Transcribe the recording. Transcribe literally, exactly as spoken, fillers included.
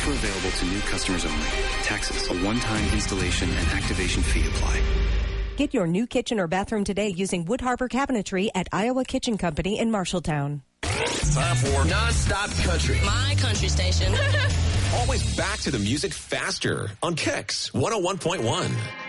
Offer available to new customers only. Taxes, a one-time installation and activation fee apply. Get your new kitchen or bathroom today using Wood Harbor Cabinetry at Iowa Kitchen Company in Marshalltown. Time for Non-Stop Country. My country station. Always back to the music faster on Kicks one oh one point one.